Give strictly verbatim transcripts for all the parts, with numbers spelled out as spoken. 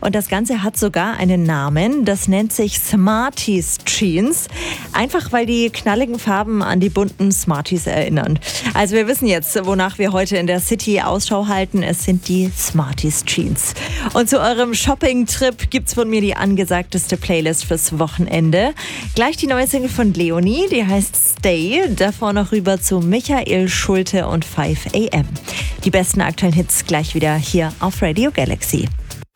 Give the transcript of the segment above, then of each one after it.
Und das Ganze hat sogar einen Namen. Das nennt sich Smarties Jeans. Einfach weil die knalligen Farben an die bunten Smarties erinnern. Also wir wissen jetzt, wonach wir heute in der City Ausschau halten. Es sind die Smarties Jeans. Und zu eurem Shopping-Trip gibt's von mir die angesagteste Playlist fürs Wochenende. Gleich die neue Single von Leonie, die heißt Stay. Davor noch rüber zu Michael Schulte und five a m. Die besten aktuellen Hits gleich wieder hier auf Radio Galaxy.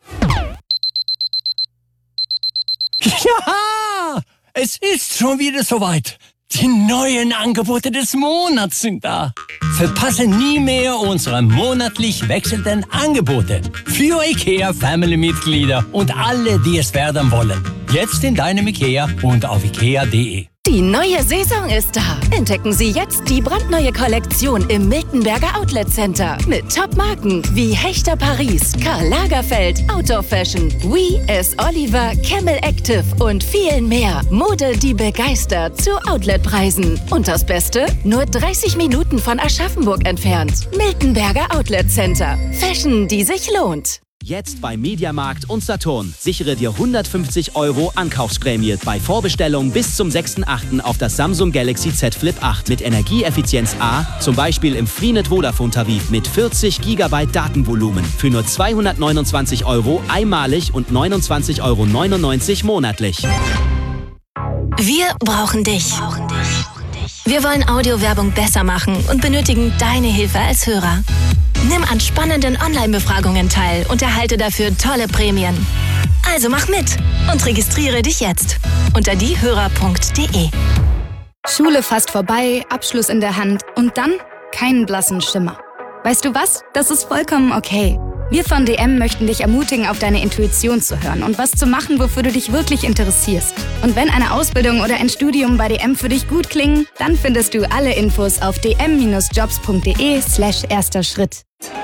Ja, es ist schon wieder soweit. Die neuen Angebote des Monats sind da. Verpasse nie mehr unsere monatlich wechselnden Angebote für IKEA-Family-Mitglieder und alle, die es werden wollen. Jetzt in deinem IKEA und auf ikea punkt de. Die neue Saison ist da. Entdecken Sie jetzt die brandneue Kollektion im Miltenberger Outlet Center. Mit Top-Marken wie Hechter Paris, Karl Lagerfeld, Outdoor Fashion, We, S. Oliver, Camel Active und vielen mehr. Mode, die begeistert zu Outletpreisen. Und das Beste? Nur dreißig Minuten von Aschaffenburg entfernt. Miltenberger Outlet Center. Fashion, die sich lohnt. Jetzt bei Mediamarkt und Saturn. Sichere dir hundertfünfzig Euro Ankaufsprämie bei Vorbestellung bis zum sechsten achten auf das Samsung Galaxy Z Flip acht mit Energieeffizienz A, zum Beispiel im Freenet Vodafone Tarif mit vierzig Gigabyte Datenvolumen für nur zweihundertneunundzwanzig Euro einmalig und neunundzwanzig Euro neunundneunzig monatlich. Wir brauchen dich. Wir wollen Audiowerbung besser machen und benötigen deine Hilfe als Hörer. Nimm an spannenden Online-Befragungen teil und erhalte dafür tolle Prämien. Also mach mit und registriere dich jetzt unter diehörer punkt de. Schule fast vorbei, Abschluss in der Hand und dann keinen blassen Schimmer. Weißt du was? Das ist vollkommen okay. Wir von D M möchten dich ermutigen, auf deine Intuition zu hören und was zu machen, wofür du dich wirklich interessierst. Und wenn eine Ausbildung oder ein Studium bei D M für dich gut klingen, dann findest du alle Infos auf dm-jobs.de slash erster Schritt.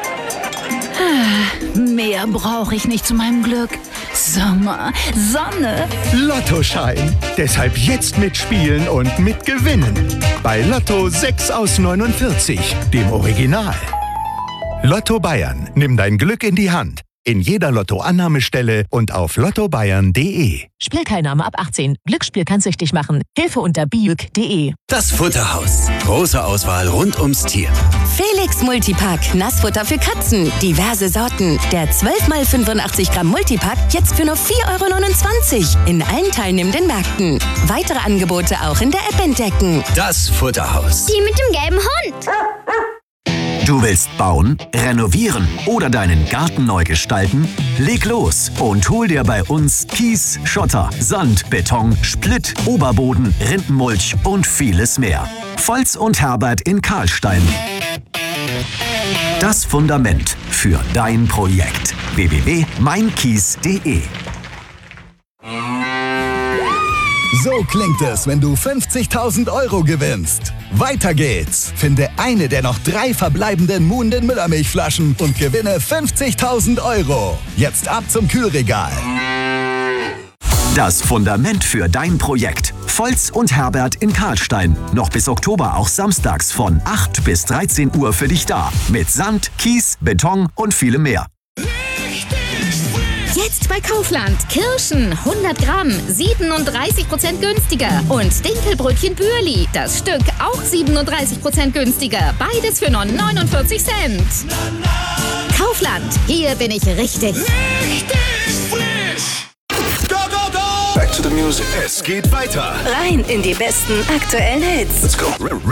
Mehr brauche ich nicht zu meinem Glück. Sommer, Sonne. Lottoschein. Deshalb jetzt mitspielen und mitgewinnen. Bei Lotto sechs aus neunundvierzig, dem Original. Lotto Bayern. Nimm dein Glück in die Hand. In jeder Lotto-Annahmestelle und auf lotto bayern punkt de. Spielteilnahme ab achtzehn. Glücksspiel kann süchtig machen. Hilfe unter biuk punkt de. Das Futterhaus. Große Auswahl rund ums Tier. Felix Multipack. Nassfutter für Katzen. Diverse Sorten. Der zwölf mal fünfundachtzig Gramm Multipack jetzt für nur vier Euro neunundzwanzig. In allen teilnehmenden Märkten. Weitere Angebote auch in der App entdecken. Das Futterhaus. Die mit dem gelben Hund. Du willst bauen, renovieren oder deinen Garten neu gestalten? Leg los und hol dir bei uns Kies, Schotter, Sand, Beton, Splitt, Oberboden, Rindenmulch und vieles mehr. Volz und Herbert in Karlstein. Das Fundament für dein Projekt. w w w punkt mein kies punkt de. So klingt es, wenn du fünfzigtausend Euro gewinnst. Weiter geht's. Finde eine der noch drei verbleibenden Muhnden Müllermilchflaschen und gewinne fünfzigtausend Euro. Jetzt ab zum Kühlregal. Das Fundament für dein Projekt. Volz und Herbert in Karlstein. Noch bis Oktober auch samstags von acht bis dreizehn Uhr für dich da. Mit Sand, Kies, Beton und vielem mehr. Jetzt bei Kaufland. Kirschen hundert Gramm, siebenunddreißig Prozent günstiger. Und Dinkelbrötchen Bürli. Das Stück auch siebenunddreißig Prozent günstiger. Beides für nur neunundvierzig Cent. Kaufland. Hier bin ich richtig. Richtig frisch. Go, go, go. Back to the music. Es geht weiter. Rein in die besten aktuellen Hits. Let's go.